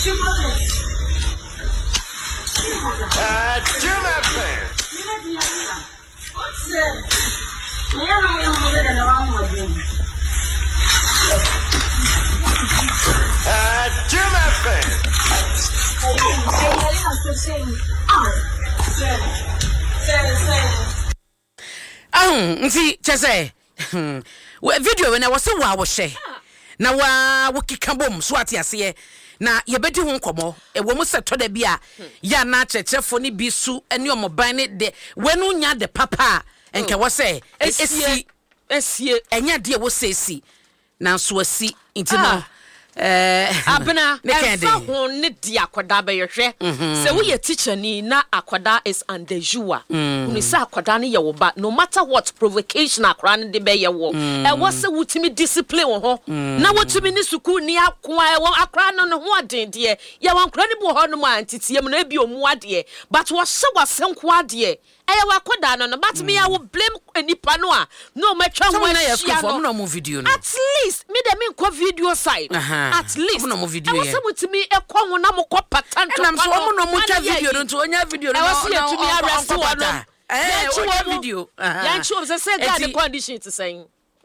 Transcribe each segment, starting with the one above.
Nti chese video when I was so wa share na wa wokika bom so ate ase na yebedi ho nkomo e wo mu seto da bia ya na chechefo ni bi su ene omoban ne de wenu nya de papa enke wo se esie enya de wo se esi na so asi intino abena efa ho ne di akoda be yehwe se wo ye teacher ni na akoda is underjua uni sa akoda ne ye wo ba no matter what provocation akora ne de be ye wo e wo se wutimi discipline wo ho na wotumi ni suku ni akoa e wo akora no ho aden de ye wan kora ne bu ho no ma antitie mu na bi omu ade but wo se wasenko ade eye wakoda no but me I will blame enipa no a no matwa ho ya no video no at least me de me nko video side at least no video ye so mutimi ekọ ho na mokọ patanto na so no mutwa video no to onya video no so yetumi arrest wo video ya chu say God the condition to saying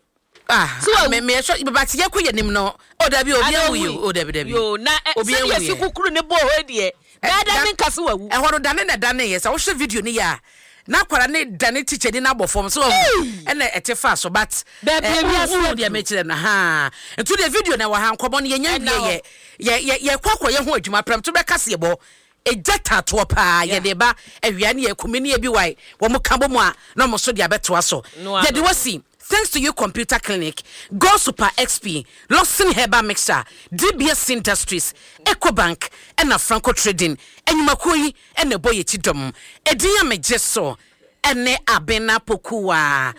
so me so but ye koye nim no o da bi obi awu o da bi yo na obi awu ye sikukuru ne bo ho die da me nkase wawu e horo dane na dane ye sa wo hwe video ni ya na kwara ne dane teacher ni na bofom so ene etefa so but dia me kire na ha ntu the video na wa ha nkobo ne yenya ye kwakwa ye ho adwuma pram to be kase bo ejata to pa ye de ba awia ne yakumi ne bi wai wo mo kambo mu a na mo so dia beto aso ye de wasi. Thanks to your computer clinic, Go Super XP, Lawson Herbal Mixture, DBS Industries, EcoBank, and a Franco Trading, and Makui, and a boy chidom, Edia Mejeso, and ne abena pokua.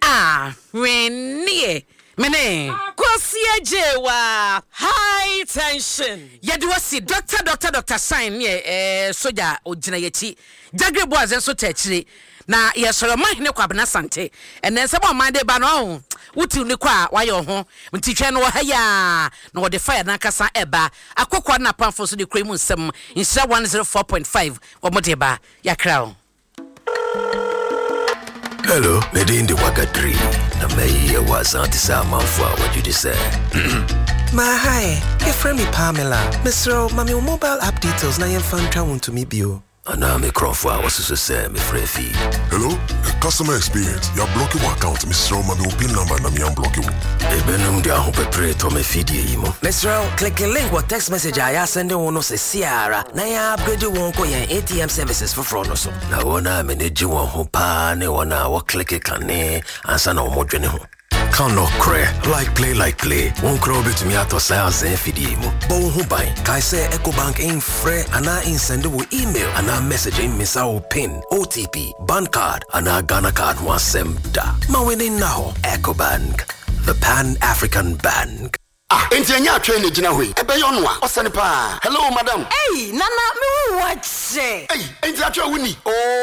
Renie. Mene Kosie Jewa high tension. Yaduasi Doctor sign soja ojina yechi. Jagre boys and so techri. Na yesoro mahine kwa bena sante ene nsebo mande ba no wuti ni kwa wa yo ho ntitwe no ha ya na wo de fire na kasa eba akokwa na pamfo so de kremu nsem insha 104.5 wo mode ba yakra. Hello, Medindi Wagadri. Na mei was anti-sama for what you just said. My hi, your friend me Pamela. Mr. Mami mobile app details na yen fan travel to me bio. Ana me Crawford was to say me free fee. Hello, customer experience. You're blocking my account, Mr. Mami pin number na me am blocking. Ebenum dia ho pepre to me feed imo. Mr. Click a link or text message I send one no say Sierra. Na ya upgrade won ko yen ATM services for fraud no so. Na wona manage won ho pa ne wona wo click kan ne ansa na wo dwene ho. Can no cray like play won crow bit me ato sales en fidimo bon hu ban kai say EcoBank in free ana in send wo email ana message in misawo pin OTP bank card ana Ghana card one sem da ma winning now EcoBank, the Pan-African Bank. Enti anya atwe ne gina hoi ebe yo no a osane pa. Hello madam. Hey nana me wo wache. Hey enti atwe wuni.